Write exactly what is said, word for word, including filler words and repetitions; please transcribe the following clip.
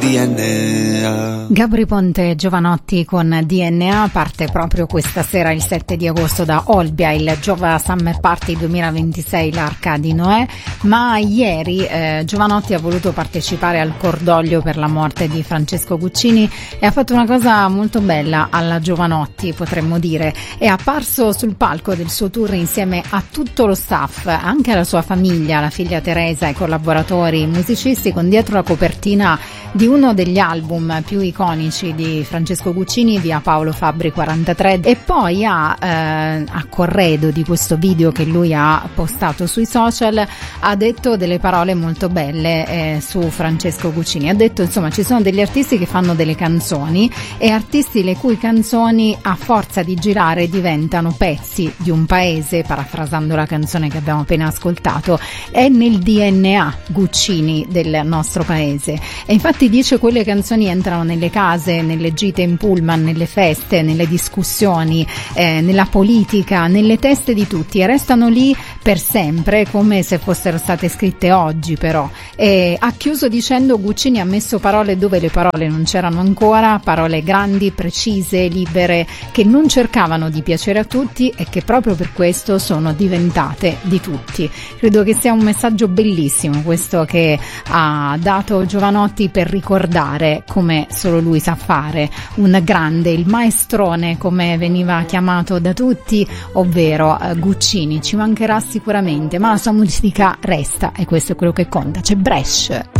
D N A. Gabry Ponte Jovanotti con D N A parte proprio questa sera, il sette di agosto, da Olbia, il Giova Summer Party duemilaventisei, l'Arca di Noè, ma ieri eh, Jovanotti ha voluto partecipare al cordoglio per la morte di Francesco Guccini e ha fatto una cosa molto bella alla Jovanotti, potremmo dire. È apparso sul palco del suo tour insieme a tutto lo staff, anche alla sua famiglia, la figlia Teresa, i collaboratori musicisti, con dietro la copertina di uno degli album più iconici di Francesco Guccini, via Paolo Fabbri quarantatré, e poi ha eh, a corredo di questo video che lui ha postato sui social ha detto delle parole molto belle eh, su Francesco Guccini. Ha detto, insomma, ci sono degli artisti che fanno delle canzoni e artisti le cui canzoni a forza di girare diventano pezzi di un paese, parafrasando la canzone che abbiamo appena ascoltato. È nel D N A Guccini del nostro paese, e infatti dice quelle canzoni entrano nelle case, nelle gite in pullman, nelle feste, nelle discussioni, eh, nella politica, nelle teste di tutti, e restano lì per sempre, come se fossero state scritte oggi. Però e ha chiuso dicendo: Guccini ha messo parole dove le parole non c'erano ancora, parole grandi, precise, libere, che non cercavano di piacere a tutti e che proprio per questo sono diventate di tutti. Credo che sia un messaggio bellissimo questo che ha dato Jovanotti per ricordare, come solo lui sa fare, un grande, il maestrone come veniva chiamato da tutti, ovvero uh, Guccini. Ci mancherà sicuramente, ma la sua musica resta, e questo è quello che conta. C'è Bresh.